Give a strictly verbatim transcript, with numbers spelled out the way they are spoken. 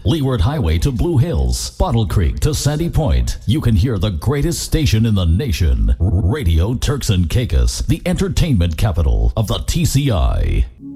Leeward Highway to Blue Hills, Bottle Creek to Sandy Point. You can hear the greatest station in the nation. Radio Turks and Caicos, the entertainment capital of the T C I.